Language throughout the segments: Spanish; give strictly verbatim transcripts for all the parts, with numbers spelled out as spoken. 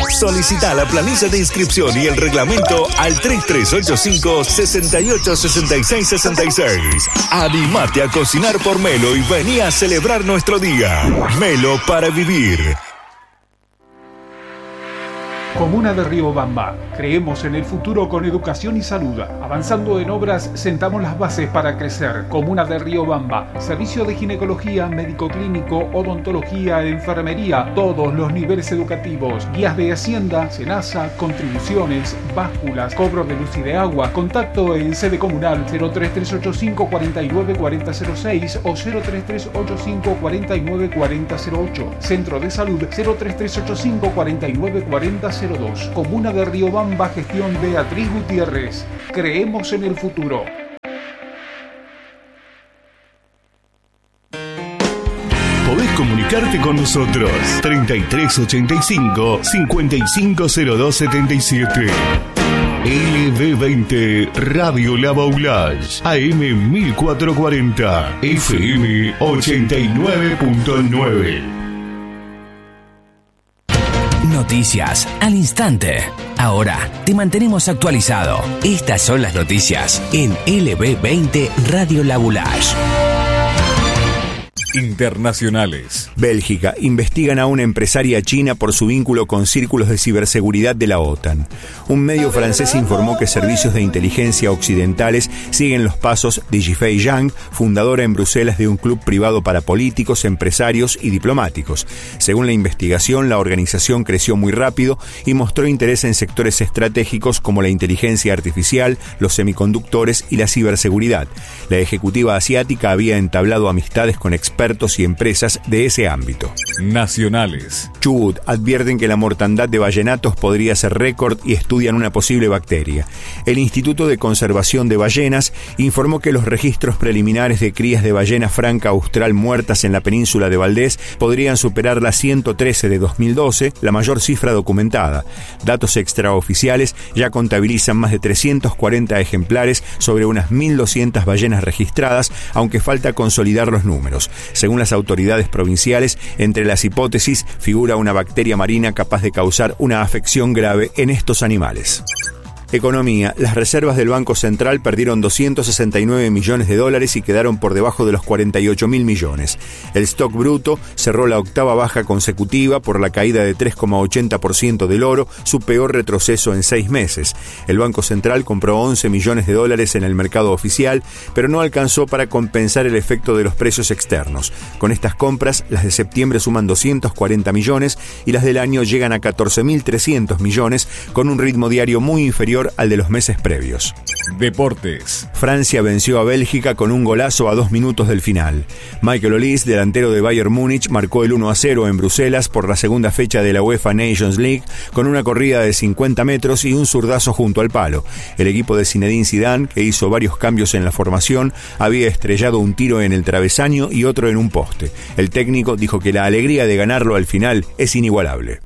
Solicita la planilla de inscripción y el reglamento al tres tres ocho cinco, seis ocho seis seis seis seis. Animate a cocinar por Melo y vení a celebrar nuestro día. Melo para vivir. Comuna de Riobamba. Creemos en el futuro con educación y salud. Avanzando en obras, sentamos las bases para crecer. Comuna de Riobamba. Servicio de ginecología, médico clínico, odontología, enfermería, todos los niveles educativos. Guías de Hacienda, Senasa, contribuciones, básculas, cobro de luz y de agua. Contacto en sede comunal cero tres tres ocho cinco, cuatro nueve cuatro cero cero seis o cero tres tres ocho cinco, cuatro nueve cuatro cero cero ocho. Centro de Salud cero tres tres ocho cinco, cuatro nueve cuatro cero cero dos. Comuna de Riobamba, gestión Beatriz Gutiérrez. Creemos en el futuro. Podés comunicarte con nosotros. treinta y tres ochenta y cinco, cincuenta y cinco cero dos setenta y siete. L B veinte Radio La Baulage, A M mil cuatrocientos cuarenta, F M ochenta y nueve punto nueve. Noticias al instante. Ahora te mantenemos actualizado. Estas son las noticias en L B veinte Radio La Baulage. Internacionales. Bélgica. Investigan a una empresaria china por su vínculo con círculos de ciberseguridad de la OTAN. Un medio francés informó que servicios de inteligencia occidentales siguen los pasos de Yifei Yang, fundadora en Bruselas de un club privado para políticos, empresarios y diplomáticos. Según la investigación, la organización creció muy rápido y mostró interés en sectores estratégicos como la inteligencia artificial, los semiconductores y la ciberseguridad. La ejecutiva asiática había entablado amistades con expertos expertos y empresas de ese ámbito. Nacionales. Chubut advierten que la mortandad de ballenatos podría ser récord y estudian una posible bacteria. El Instituto de Conservación de Ballenas informó que los registros preliminares de crías de ballena franca austral muertas en la península de Valdés podrían superar las ciento trece de dos mil doce, la mayor cifra documentada. Datos extraoficiales ya contabilizan más de trescientos cuarenta ejemplares sobre unas mil doscientas ballenas registradas, aunque falta consolidar los números. Según las autoridades provinciales, entre las hipótesis figura una bacteria marina capaz de causar una afección grave en estos animales. Economía. Las reservas del Banco Central perdieron doscientos sesenta y nueve millones de dólares y quedaron por debajo de los cuarenta y ocho mil millones. El stock bruto cerró la octava baja consecutiva por la caída de tres coma ochenta por ciento del oro, su peor retroceso en seis meses. El Banco Central compró once millones de dólares en el mercado oficial, pero no alcanzó para compensar el efecto de los precios externos. Con estas compras, las de septiembre suman doscientos cuarenta millones y las del año llegan a catorce mil trescientos millones, con un ritmo diario muy inferior al de los meses previos. Deportes. Francia venció a Bélgica con un golazo a dos minutos del final. Michael Olise, delantero de Bayern Múnich, marcó el uno a cero en Bruselas por la segunda fecha de la UEFA Nations League con una corrida de cincuenta metros y un zurdazo junto al palo. El equipo de Zinedine Zidane, que hizo varios cambios en la formación, había estrellado un tiro en el travesaño y otro en un poste. El técnico dijo que la alegría de ganarlo al final es inigualable.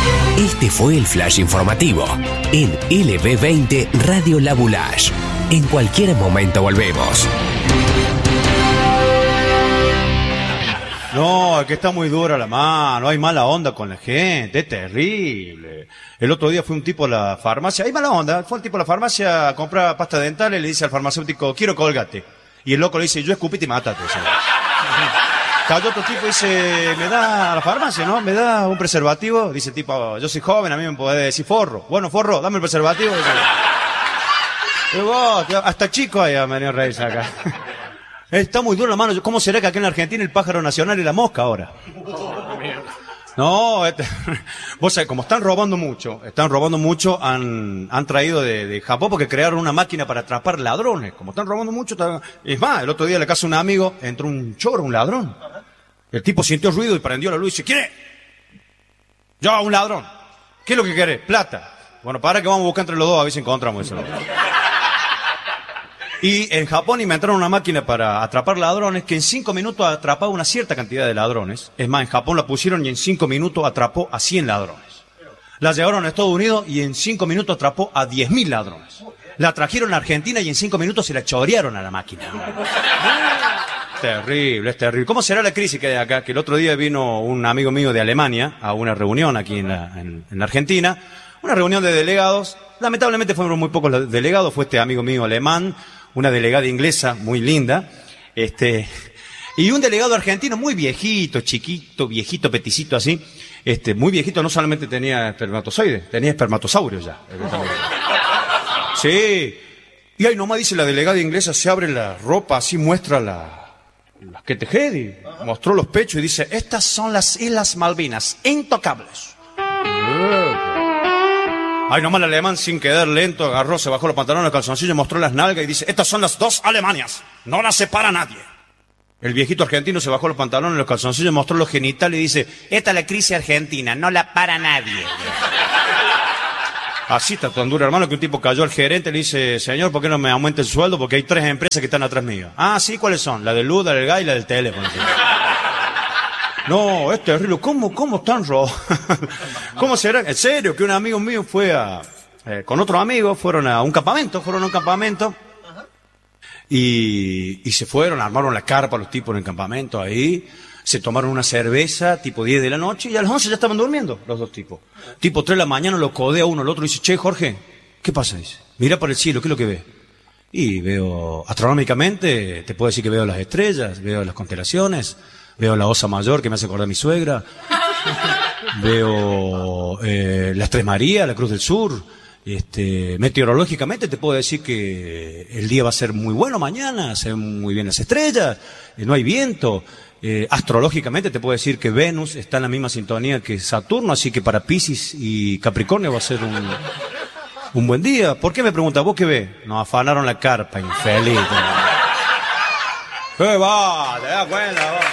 Este fue el flash informativo en L B veinte Radio La Baulage. En cualquier momento volvemos. No, es que está muy dura la mano, hay mala onda con la gente, es terrible. El otro día fue un tipo a la farmacia, hay mala onda, fue el tipo a la farmacia a comprar pasta dental y le dice al farmacéutico, quiero Colgate. Y el loco le dice, yo escupite y mátate. Cayó otro tipo y dice, me da a la farmacia, ¿no? Me da un preservativo. Dice el tipo, yo soy joven, a mí me puede decir forro. Bueno, forro, dame el preservativo. Y vos, hasta chico hay a venir a reírse acá. Está muy duro la mano. ¿Cómo será que acá en la Argentina el pájaro nacional es la mosca ahora? No, este, vos sabés, como están robando mucho, están robando mucho, han, han traído de, de Japón porque crearon una máquina para atrapar ladrones. Como están robando mucho, están, es más, el otro día en la casa de un amigo entró un choro, un ladrón. El tipo sintió ruido y prendió la luz y dice, ¿quién es? Yo, un ladrón. ¿Qué es lo que querés? Plata. Bueno, para que vamos a buscar entre los dos a ver si encontramos eso. Y en Japón inventaron una máquina para atrapar ladrones que en cinco minutos atrapaba una cierta cantidad de ladrones. Es más, en Japón la pusieron y en cinco minutos atrapó a cien ladrones. La llevaron a Estados Unidos y en cinco minutos atrapó a diez mil ladrones. La trajeron a Argentina y en cinco minutos se la chorearon a la máquina. terrible, es terrible. ¿Cómo será la crisis que hay acá? Que el otro día vino un amigo mío de Alemania a una reunión aquí en la, en, en la Argentina, una reunión de delegados. Lamentablemente fueron muy pocos los delegados, fue este amigo mío alemán, una delegada inglesa muy linda, este, y un delegado argentino muy viejito, chiquito, viejito, peticito así, este, muy viejito, no solamente tenía espermatozoides, tenía espermatosaurios ya. Sí. Y ahí nomás dice la delegada inglesa, se abre la ropa, así muestra la, la que tejedi, mostró los pechos y dice, estas son las Islas Malvinas, intocables. Ay, nomás el alemán, sin quedar lento, agarró, se bajó los pantalones, los calzoncillos, mostró las nalgas y dice, estas son las dos Alemanias, no las separa nadie. El viejito argentino se bajó los pantalones, los calzoncillos, mostró los genitales y dice, esta es la crisis argentina, no la para nadie. Así está tan duro, hermano, que un tipo cayó al gerente y le dice, señor, ¿por qué no me aumenta el sueldo? Porque hay tres empresas que están atrás mío. Ah, sí, ¿cuáles son? La del luz, la del gas y la del teléfono. No, es terrible. ¿Cómo, cómo están robados? ¿Cómo será? En serio, que un amigo mío fue a, eh, con otro amigo, fueron a un campamento, fueron a un campamento y, y se fueron, armaron la carpa los tipos en el campamento ahí. Se tomaron una cerveza, tipo diez de la noche, y a las once ya estaban durmiendo los dos tipos. Tipo tres de la mañana lo codea uno, el otro dice, che, Jorge, ¿qué pasa? Dice, mira para el cielo, ¿qué es lo que ve? Y veo, astronómicamente, te puedo decir que veo las estrellas, veo las constelaciones, veo la Osa Mayor, que me hace acordar a mi suegra, veo eh, las Tres Marías, la Cruz del Sur. Este, meteorológicamente te puedo decir que el día va a ser muy bueno mañana, se ven muy bien las estrellas, eh, no hay viento. Eh, astrológicamente te puedo decir que Venus está en la misma sintonía que Saturno, así que para Piscis y Capricornio va a ser un, un buen día. ¿Por qué me preguntas? ¿Vos qué ves? Nos afanaron la carpa, infeliz. ¿Qué va? ¿Te das cuenta? Va?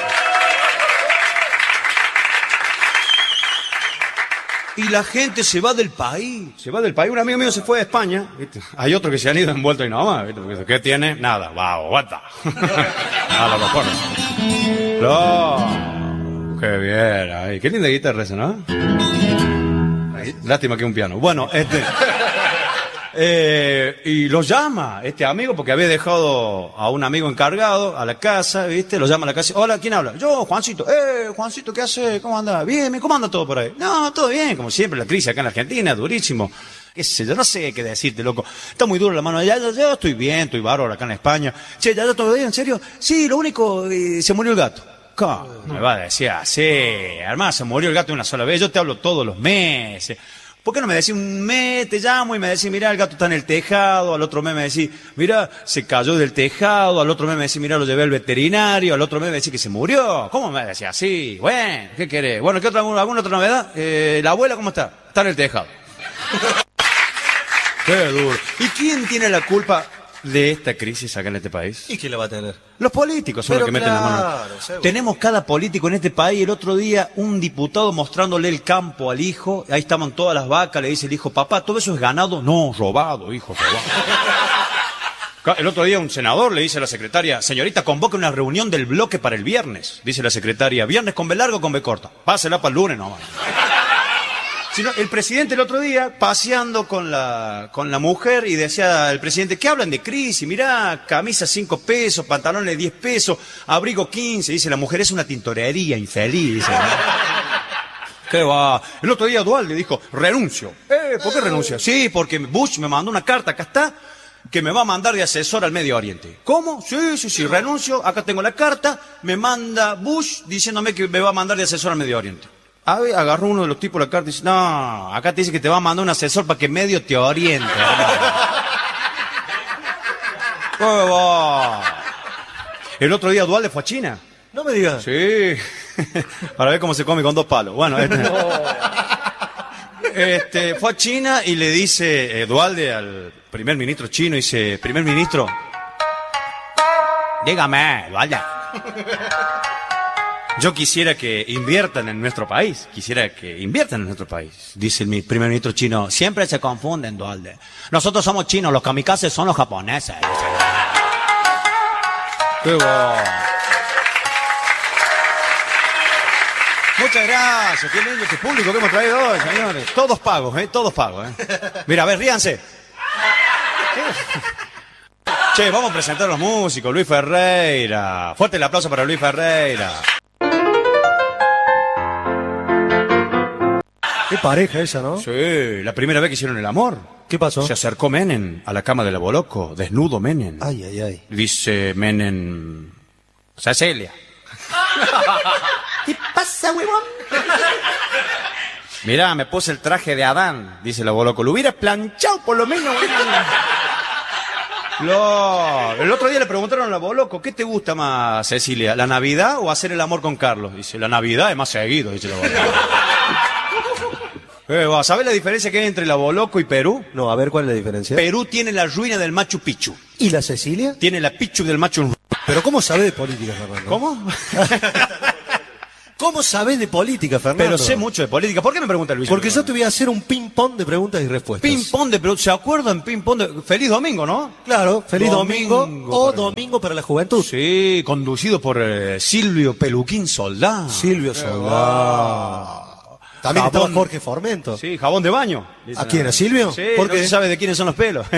Y la gente se va del país, se va del país. Un amigo mío se fue a España, ¿viste? Hay otros que se han ido envuelto y nada más, ¿viste? ¿Qué tiene? Nada, wow, what the? Nada, lo mejor. No, qué bien, ay, qué linda guitarra esa, ¿no? Lástima que un piano. Bueno, este, eh, y lo llama este amigo porque había dejado a un amigo encargado a la casa, ¿viste? Lo llama a la casa. Hola, ¿quién habla? Yo, Juancito. Eh, Juancito, ¿qué hace? ¿Cómo anda? Bien, ¿cómo anda todo por ahí? No, todo bien, como siempre, la crisis acá en la Argentina, durísimo. Qué sé yo, no sé qué decirte, loco. Está muy duro la mano. Ya, yo, yo estoy bien, estoy bárbaro acá en España. Che, ya, ya todo bien, ¿en serio? Sí, lo único, eh, se murió el gato. ¿Cómo? Me va a decir así, hermano, se murió el gato una sola vez. Yo te hablo todos los meses. ¿Por qué no me decís un mes, te llamo y me decís, mirá, el gato está en el tejado? Al otro mes me decís, mirá, se cayó del tejado. Al otro mes me decís, mirá, lo llevé al veterinario. Al otro mes me decís que se murió. ¿Cómo me decís así? Bueno, ¿qué querés? Bueno, ¿qué otra, alguna otra novedad? Eh, ¿la abuela cómo está? Está en el tejado. Qué duro. ¿Y quién tiene la culpa de esta crisis acá en este país? ¿Y quién la va a tener? Los políticos son Pero los que claro, meten la mano. seguro. Tenemos cada político en este país. El otro día un diputado mostrándole el campo al hijo. Ahí estaban todas las vacas. Le dice el hijo, papá, ¿todo eso es ganado? No, robado, hijo, robado. El otro día un senador le dice a la secretaria, señorita, convoque una reunión del bloque para el viernes. Dice la secretaria, ¿viernes con B largo o con B corta? Pásela para el lunes nomás. Sino, el presidente el otro día, paseando con la, con la mujer, y decía el presidente, ¿qué hablan de crisis? Mirá, camisa cinco pesos, pantalones diez pesos, abrigo quince. Dice, la mujer es una tintorería infeliz. Dice, ¿no? ¿Qué va? El otro día Dualde dijo, renuncio. Eh, ¿por qué renuncio? Sí, porque Bush me mandó una carta, acá está, que me va a mandar de asesor al Medio Oriente. ¿Cómo? Sí, sí, sí, renuncio, acá tengo la carta, me manda Bush diciéndome que me va a mandar de asesor al Medio Oriente. A ver, agarró uno de los tipos la carta y dice, no, acá te dice que te va a mandar un asesor para que medio te oriente. ¿Qué va? El otro día Dualde fue a China. No me digas. Sí, para ver cómo se come con dos palos. Bueno, este, este fue a China y le dice eh, Dualde al primer ministro chino, dice, primer ministro, dígame, Dualde. Yo quisiera que inviertan en nuestro país, quisiera que inviertan en nuestro país. Dice el primer ministro chino, siempre se confunden, Dualde. Nosotros somos chinos, los kamikazes son los japoneses. ¡Qué va! Muchas gracias, qué lindo este público que hemos traído hoy, señores. Todos pagos, ¿eh? Todos pagos, ¿eh? Mira, a ver, ríanse. Che, vamos a presentar a los músicos. Luis Ferreira. Fuerte el aplauso para Luis Ferreira. Qué pareja esa, ¿no? Sí, la primera vez que hicieron el amor. ¿Qué pasó? Se acercó Menem a la cama del Aboloco, desnudo Menem. Ay, ay, ay. Dice Menem... Cecilia. ¿Qué pasa, huevón? Mirá, me puse el traje de Adán, dice el Aboloco. Lo hubiera planchado por lo menos. No, el otro día le preguntaron al Aboloco, ¿qué te gusta más, Cecilia? ¿La Navidad o hacer el amor con Carlos? Dice, la Navidad es más seguido, dice el Aboloco. Eh, ¿sabés la diferencia que hay entre el Aboloco y Perú? No, a ver, ¿cuál es la diferencia? Perú tiene la ruina del Machu Picchu. ¿Y la Cecilia? Tiene la Picchu del Machu. ¿Pero cómo sabés de política, Fernando? ¿Cómo? ¿Cómo sabés de política, Fernando? Pero sé mucho de política. ¿Por qué me pregunta Luis? Porque yo te voy a hacer un ping-pong de preguntas y respuestas. Ping-pong de preguntas. ¿Se acuerdan? Ping-pong de... Feliz domingo, ¿no? Claro, feliz domingo, Domingo o para- domingo para la juventud. Sí, conducido por eh, Silvio Peluquín Soldán. Silvio Soldán. También Jabón. estaba Jorge Formento. Sí, jabón de baño. ¿A quién? ¿A Silvio? Sí, ¿Por no qué? se sabe de quiénes son los pelos.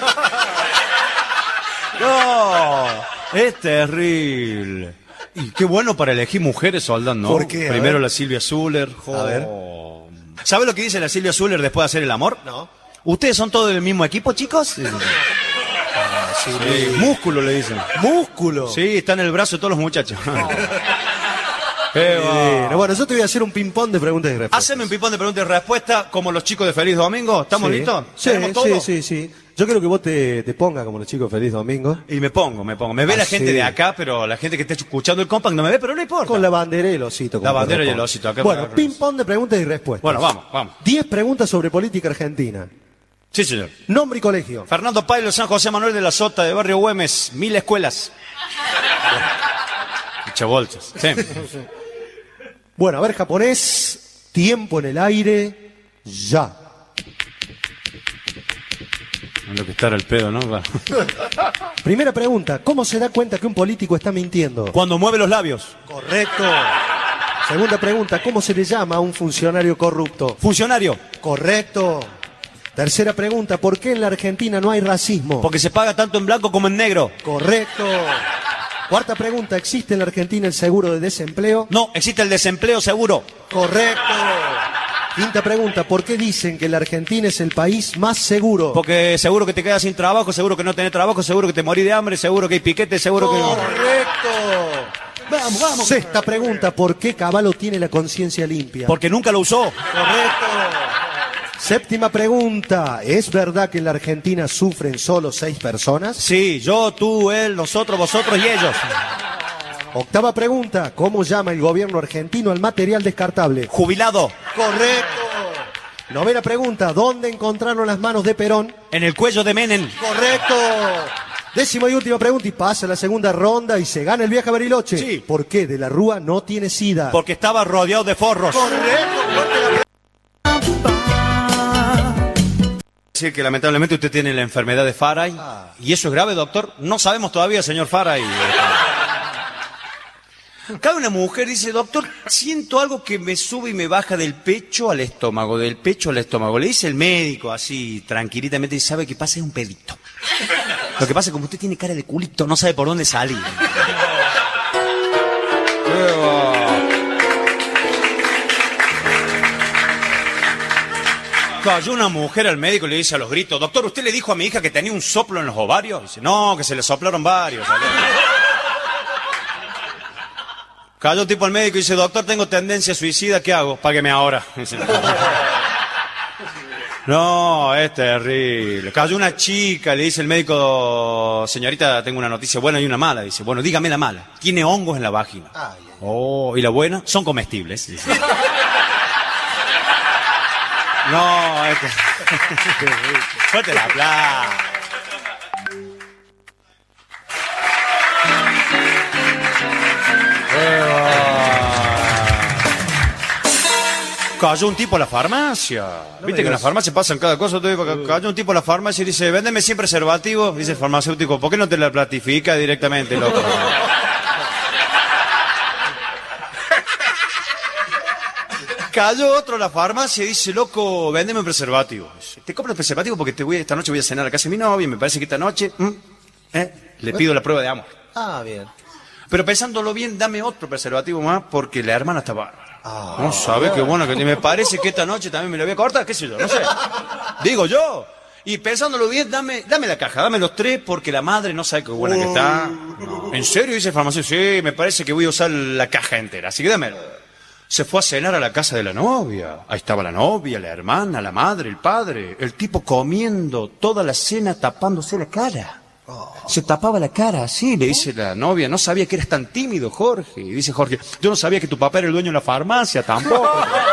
No, es terrible. Y qué bueno para elegir mujeres, Soldán, ¿no? ¿Por qué? A Primero ver. la Silvia Zuller. A ver. ¿Sabe lo que dice la Silvia Zuller después de hacer el amor? No. ¿Ustedes son todos del mismo equipo, chicos? Sí. Músculo, le dicen. Músculo. Sí, está en el brazo de todos los muchachos. Bueno, bueno, yo te voy a hacer un ping-pong de preguntas y respuestas. Haceme un pipón de preguntas y respuestas como los chicos de Feliz Domingo. ¿Estamos Sí. listos? Sí, ¿Tenemos todo? sí, sí, sí. Yo quiero que vos te, te pongas como los chicos Feliz Domingo. Y me pongo, me pongo. Me ve Ah, la gente sí. de acá, pero la gente que está escuchando el compact no me ve, pero no importa. Con la bandera y el osito. como La bandera y el corresponde. osito, acá Bueno, para- ping-pong de preguntas y respuestas. Bueno, vamos, vamos. Diez preguntas sobre política argentina. Sí, señor. Nombre y colegio. Fernando Pailo, San José Manuel de la Sota, de Barrio Güemes, mil escuelas. Chabolchas. Sí. Bueno, a ver, japonés. Tiempo en el aire. Ya. Lo que estar al pedo, ¿no? Claro. Primera pregunta. ¿Cómo se da cuenta que un político está mintiendo? Cuando mueve los labios. Correcto. Segunda pregunta. ¿Cómo se le llama a un funcionario corrupto? Funcionario. Correcto. Tercera pregunta. ¿Por qué en la Argentina no hay racismo? Porque se paga tanto en blanco como en negro. Correcto. Cuarta pregunta. ¿Existe en la Argentina el seguro de desempleo? No, existe el desempleo seguro. Correcto. Quinta pregunta. ¿Por qué dicen que la Argentina es el país más seguro? Porque seguro que te quedas sin trabajo, seguro que no tenés trabajo, seguro que te morís de hambre, seguro que hay piquete, seguro que... Correcto. Vamos, vamos. Sexta pregunta. ¿Por qué Cavallo tiene la conciencia limpia? Porque nunca lo usó. Correcto. Séptima pregunta. ¿Es verdad que en la Argentina sufren solo seis personas? Sí, yo, tú, él, nosotros, vosotros y ellos. Octava pregunta. ¿Cómo llama el gobierno argentino al material descartable? Jubilado. Correcto. Novena pregunta. ¿Dónde encontraron las manos de Perón? En el cuello de Menem. Correcto. Décima y última pregunta y pasa la segunda ronda y se gana el viaje a Bariloche. Sí. ¿Por qué de la Rúa no tiene sida? Porque estaba rodeado de forros. Correcto. Decir que lamentablemente usted tiene la enfermedad de Faraday. ¿Y eso es grave, doctor? No sabemos todavía, señor Faraday. Cada una mujer dice, doctor, siento algo que me sube y me baja del pecho al estómago, del pecho al estómago. Le dice el médico así, tranquilitamente, y sabe que pasa es un pedito. Lo que pasa es que como usted tiene cara de culito, no sabe por dónde salir. Cayó una mujer al médico y le dice a los gritos, doctor, ¿usted le dijo a mi hija que tenía un soplo en los ovarios? Dice, no, que se le soplaron varios. Cayó un tipo al médico y dice, doctor, tengo tendencia suicida, ¿qué hago? Págueme ahora. Dice, no, es terrible. Cayó una chica, le dice el médico, señorita, tengo una noticia buena y una mala. Dice, bueno, dígame la mala. Tiene hongos en la vagina. Ay, ay, ay. Oh, ¿y la buena? Son comestibles. Dice. No, es que... Fuerte el aplauso. Cayó un tipo a la farmacia. No Viste me que en la digas. farmacia pasan cada cosa. Todo, cayó un tipo a la farmacia y dice, véndeme siempre preservativo. Dice el farmacéutico, ¿por qué no te la platifica directamente, loco? Cayó otro a la farmacia y dice, loco, véndeme un preservativo. Dice, te compro el preservativo porque te voy, esta noche voy a cenar a casa de mi novia y me parece que esta noche... ¿m? ¿Eh? Le pido la prueba de amor. Ah, bien. Pero pensándolo bien, dame otro preservativo más porque la hermana está bárbara. Ah, no sabe qué bueno que me parece que esta noche también me la voy a cortar, qué sé yo, no sé. Digo yo. Y pensándolo bien, dame, dame la caja, dame los tres porque la madre no sabe qué buena que está. No. ¿En serio? Dice el farmacéutico. Sí, me parece que voy a usar la caja entera, así que dámelo. Se fue a cenar a la casa de la novia. Ahí estaba la novia, la hermana, la madre, el padre. El tipo comiendo toda la cena tapándose la cara. Se tapaba la cara así, le dice la novia. No sabía que eras tan tímido, Jorge. Y dice Jorge, yo no sabía que tu papá era el dueño de la farmacia tampoco.